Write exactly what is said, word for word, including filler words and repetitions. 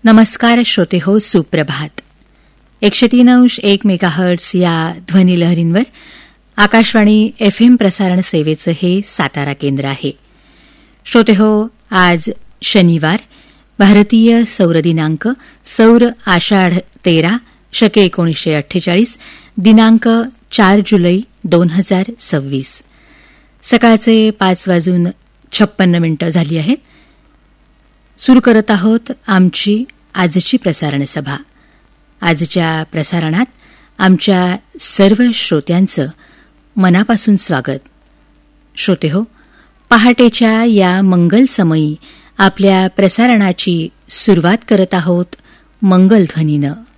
नमस्कार श्रोते हो, सुप्रभात. एकशे तीन अंश एक मेगाहर्ट्स या ध्वनिलहरींवर आकाशवाणी एफएम प्रसारण सेवेचं हे सातारा केंद्र आहे. श्रोते हो, आज शनिवार, भारतीय सौर दिनांक सौर आषाढ तेरा शके एकोणीसशे अठ्ठेचाळीस, दिनांक चार जुलै दोन हजार सव्वीस. सकाळचे पाच वाजून छप्पन्न मिनिटं झाली आहेत. सुरू करत आहोत आमची आजची प्रसारण सभा. आजच्या प्रसारणात आमच्या सर्व श्रोत्यांचं मनापासून स्वागत. श्रोते हो, पहाटेच्या या मंगल समयी आपल्या प्रसारणाची सुरुवात करत आहोत मंगलध्वनीनं.